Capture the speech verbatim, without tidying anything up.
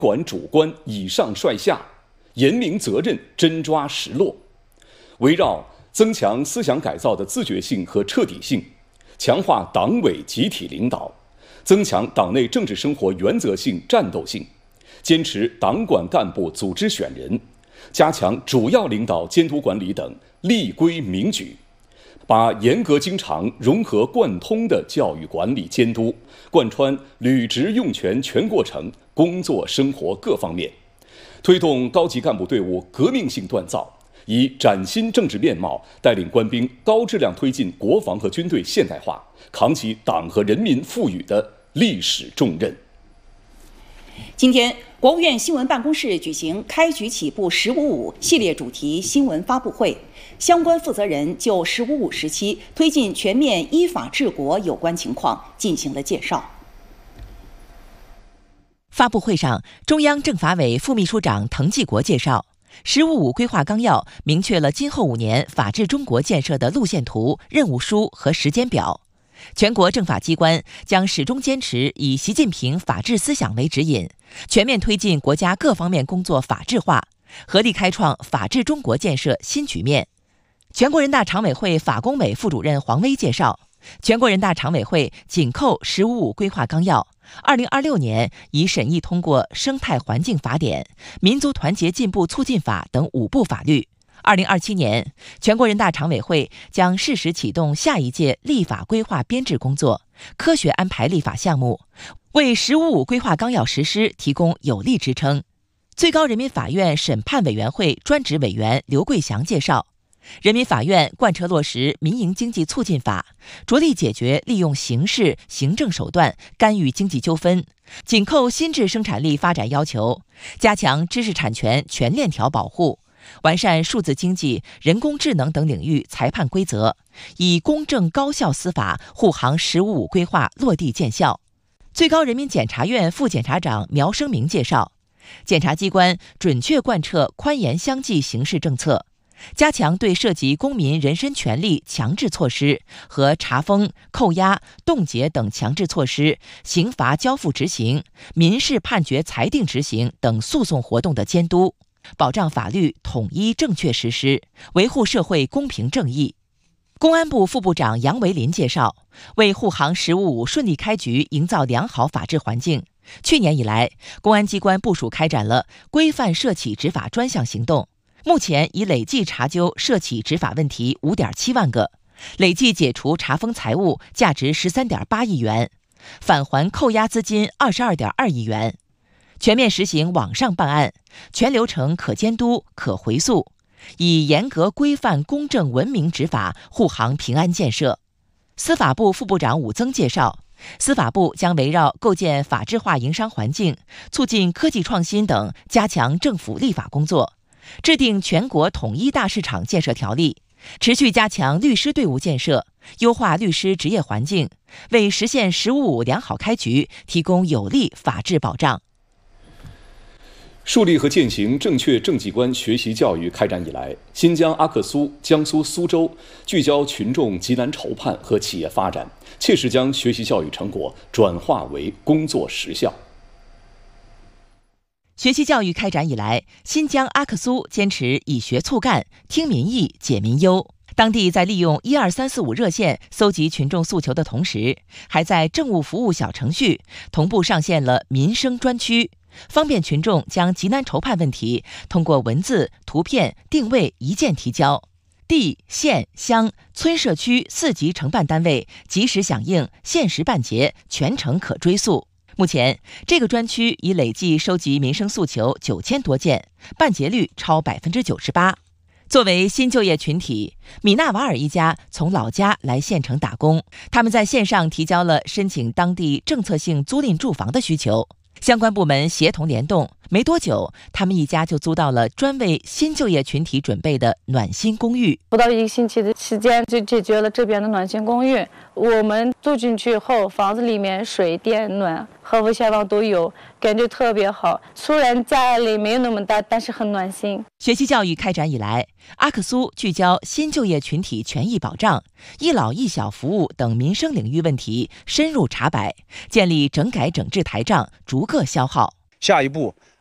管主观，以上率下，严明责任，真抓实落。围绕增强思想改造的自觉性和彻底性，强化党委集体领导，增强党内政治生活原则性、战斗性，坚持党管干部组织选人，加强主要领导监督管理等立规明矩，把严格经常、融合贯通的教育管理监督贯穿履职用权全过程、工作生活各方面，推动高级干部队伍革命性锻造，以崭新政治面貌带领官兵高质量推进国防和军队现代化，扛起党和人民赋予的历史重任。 今天，国务院新闻办公室举行开局起步“十五五”系列主题新闻发布会，相关负责人就“十五五”时期推进全面依法治国有关情况进行了介绍。 发布会上，中央政法委副秘书长滕继国介绍，“十五五”规划纲要明确了今后五年法治中国建设的路线图、任务书和时间表。全国政法机关将始终坚持以习近平法治思想为指引，全面推进国家各方面工作法治化，合力开创法治中国建设新局面。全国人大常委会法工委副主任黄威介绍，全国人大常委会紧扣“十五五”规划纲要，二零二六年已审议通过《生态环境法典》《民族团结进步促进法》等五部法律。二零二七年，全国人大常委会将适时启动下一届立法规划编制工作，科学安排立法项目，为“十五五”规划纲要实施提供有力支撑。最高人民法院审判委员会专职委员刘桂祥介绍，人民法院贯彻落实民营经济促进法，着力解决利用刑事、行政手段干预经济纠纷，紧扣新质生产力发展要求，加强知识产权全链条保护，完善数字经济、人工智能等领域裁判规则，以公正高效司法护航“十五五”规划落地见效。最高人民检察院副检察长苗生明介绍，检察机关准确贯彻宽严相济刑事政策，加强对涉及公民人身权利强制措施和查封、扣押、冻结等强制措施、刑罚交付执行、民事判决裁定执行等诉讼活动的监督，保障法律统一正确实施，维护社会公平正义。公安部副部长杨维林介绍，为护航“十五五”顺利开局营造良好法治环境，去年以来，公安机关部署开展了规范涉企执法专项行动，目前已累计查究涉企执法问题 五点七万个，累计解除查封财物价值 十三点八亿元，返还扣押资金 二十二点二亿元。全面实行网上办案，全流程可监督、可回溯，以严格规范、公正、文明执法护航平安建设。司法部副部长武增介绍，司法部将围绕构建法治化营商环境、促进科技创新等，加强政府立法工作，制定全国统一大市场建设条例，持续加强律师队伍建设，优化律师职业环境，为实现“十五五”良好开局提供有力法治保障。 树立和践行正确政绩观学习教育开展以来，新疆阿克苏、江苏苏州聚焦群众急难愁盼和企业发展，切实将学习教育成果转化为工作实效。 学习教育开展以来，新疆阿克苏坚持以学促干、听民意、解民忧。当地在利用一二三四五热线搜集群众诉求的同时，还在政务服务小程序同步上线了民生专区，方便群众将急难愁盼问题通过文字、图片、定位一键提交，地、县、乡、村、社区四级承办单位及时响应，限时办结，全程可追溯。目前，这个专区已累计收集民生诉求九千多件，办结率超百分之九十八。作为新就业群体，米纳瓦尔一家从老家来县城打工，他们在线上提交了申请当地政策性租赁住房的需求。相关部门协同联动，没多久，他们一家就租到了专为新就业群体准备的暖心公寓。 不到一个星期的时间，就解决了这边的暖心公寓。我们住进去后，房子里面水电暖和服下方都有，感觉特别好。虽然家里没有那么大，但是很暖心。 学习教育开展以来，阿克苏聚焦新就业群体权益保障、一老一小服务等民生领域问题，深入查摆，建立整改整治台账，逐个消耗。 下一步